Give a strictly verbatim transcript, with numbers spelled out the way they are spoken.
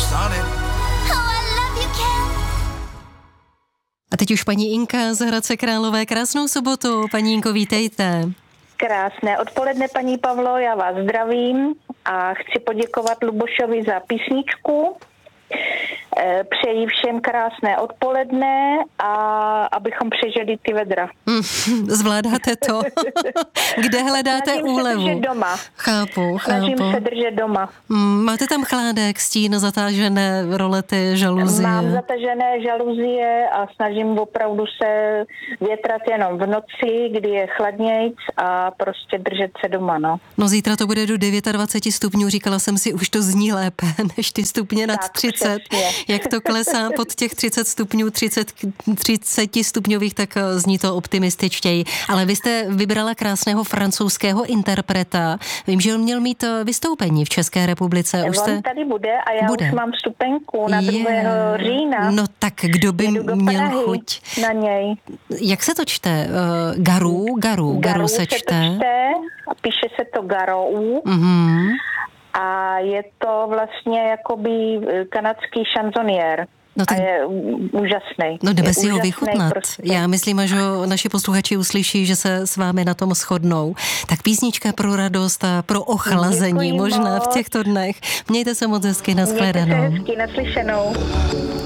on it. Oh, I love you, Ken. A teď už paní Inka z Hradce Králové. Krásnou sobotu, paní Inko, vítejte. Krásné odpoledne, paní Pavlo, já vás zdravím a chci poděkovat Lubošovi za písničku. Přeji všem krásné odpoledne a abychom přežili ty vedra. Zvládáte to? Kde hledáte Snažím úlevu? se držet doma. Chápu, Snažím chápu. se držet doma. Máte tam chládek, stín, zatážené rolety, žaluzie? Mám zatažené žaluzie a snažím opravdu se větrat jenom v noci, kdy je chladnějc a prostě držet se doma, no. No zítra to bude do dvacet devět stupňů, říkala jsem si, už to zní lépe než ty stupně nad Tak, třicet. přesně. Jak to klesá pod těch třicet stupňů, třicet, třicet stupňových, tak zní to optimističtěji. Ale vy jste vybrala krásného francouzského interpreta. Vím, že on měl mít vystoupení v České republice. Už On jste... tady bude a já bude. už mám vstupenku na Je. druhého října. No tak kdo by Jedu do měl Prahy chuť? na něj. Jak se to čte? Uh, Garu? Garu. Garu se čte. to čte a píše se to Garou. Mhm. A je to vlastně jakoby kanadský šanzoniér. No A tak- je úžasný. No jdeme Je si ho úžasnej vychutnat. prostě. Já myslím, že naši posluchači uslyší, že se s vámi na tom shodnou. Tak písnička pro radost a pro ochlazení Děkuji možná v moc. těchto dnech. Mějte se moc hezky, Mějte se nashledanou. hezky, naslyšenou.